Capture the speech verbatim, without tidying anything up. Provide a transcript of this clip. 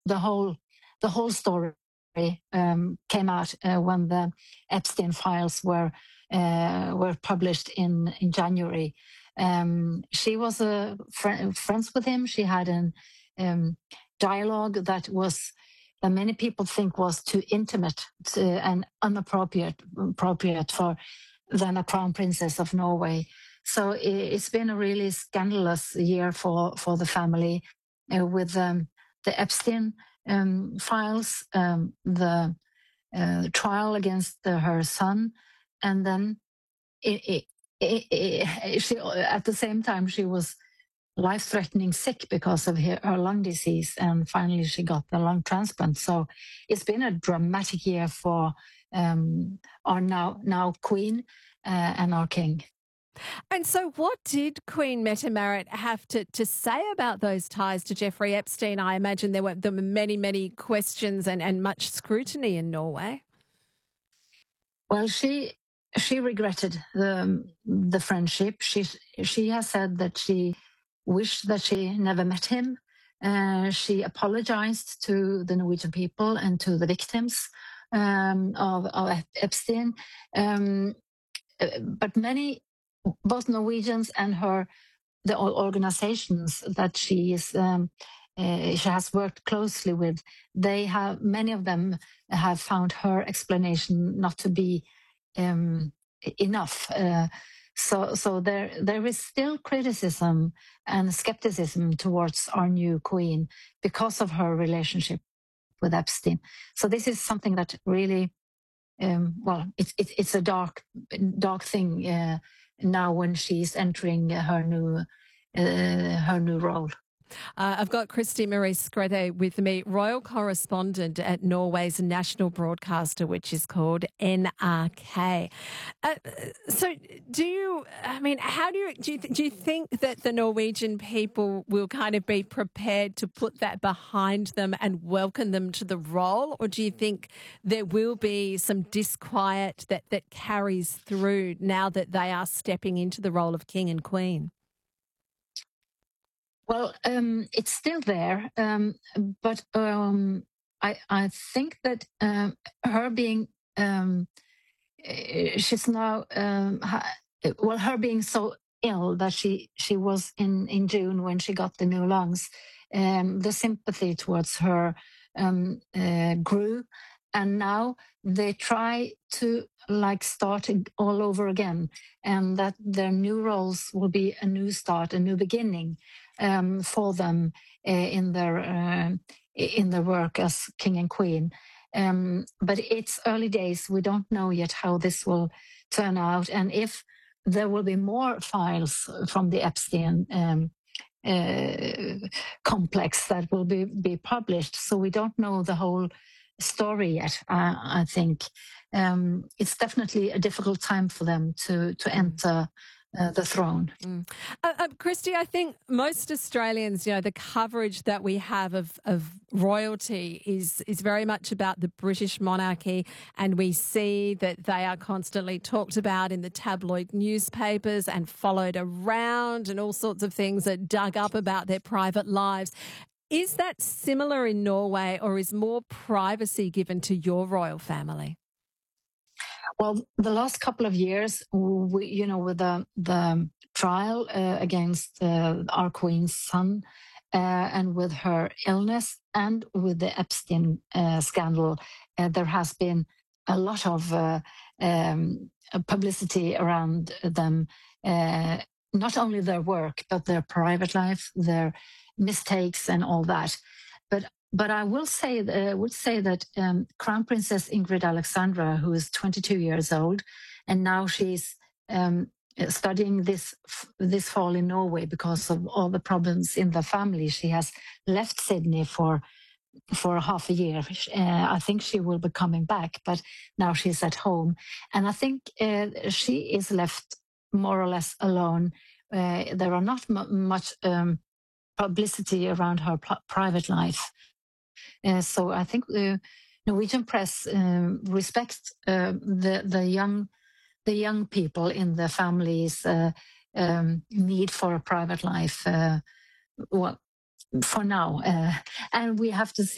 the whole the whole story um, came out uh, when the Epstein files were uh, were published in in January. Um, she was uh, fr- friends with him. She had an um, dialogue that was that many people think was too intimate to, and inappropriate appropriate for then a crown princess of Norway. So it, it's been a really scandalous year for for the family uh, with um, the Epstein um, files, um, the uh, trial against the, her son, and then it, it, it, it, she, at the same time she was life-threatening sick because of her, her lung disease, and finally she got the lung transplant. So it's been a dramatic year for um, our now now queen uh, and our king. And so what did Queen Mette-Marit have to, to say about those ties to Jeffrey Epstein? I imagine there were, there were many, many questions and, and much scrutiny in Norway. Well, she she regretted the the friendship. She she has said that she wished that she never met him. Uh, she apologized to the Norwegian people and to the victims um, of, of Epstein. Um, but many, both Norwegians and her, the organizations that she is um, uh, she has worked closely with, they have many of them have found her explanation not to be um, enough. Uh, so, so there there is still criticism and skepticism towards our new queen because of her relationship with Epstein. So this is something that really, um, well, it's it, it's a dark dark thing uh, now when she's entering her new uh, her new role. Uh, I've got Kristi Marie Skrethe with me, royal correspondent at Norway's national broadcaster, which is called N R K. Uh, so, do you? I mean, how do you do? You, do you think that the Norwegian people will kind of be prepared to put that behind them and welcome them to the role, or do you think there will be some disquiet that that carries through now that they are stepping into the role of king and queen? Well, um, it's still there, um, but um, I, I think that um, her being, um, she's now, um, ha- well, her being so ill that she she was in in June when she got the new lungs, um, the sympathy towards her um, uh, grew, and now they try to like start all over again, and that their new roles will be a new start, a new beginning um, for them uh, in their uh, in their work as king and queen. Um, but it's early days. We don't know yet how this will turn out, and if there will be more files from the Epstein um, uh, complex that will be, be published. So we don't know the whole story yet. Uh, I think um, it's definitely a difficult time for them to to enter uh, the throne. Mm. Uh, uh, Kristi, I think most Australians, you know, the coverage that we have of, of royalty is is very much about the British monarchy, and we see that they are constantly talked about in the tabloid newspapers and followed around, and all sorts of things are dug up about their private lives. Is that similar in Norway, or is more privacy given to your royal family? Well, the last couple of years, we, you know, with the the trial uh, against uh, our queen's son, uh, and with her illness, and with the Epstein uh, scandal, uh, there has been a lot of uh, um, publicity around them. Uh, not only their work, but their private life, their mistakes, and all that. But but I will say, uh, would say that um, Crown Princess Ingrid Alexandra, who is twenty-two years old, and now she's um, studying this this fall in Norway because of all the problems in the family. She has left Sydney for for half a year. Uh, I think she will be coming back, but now she's at home, and I think uh, she is left more or less alone. Uh, there are not m- much um, publicity around her p- private life. Uh, so I think the Norwegian press um, respects uh, the the young the young people in the family's uh, um, need for a private life. Uh, well, for now, uh, and we have to see.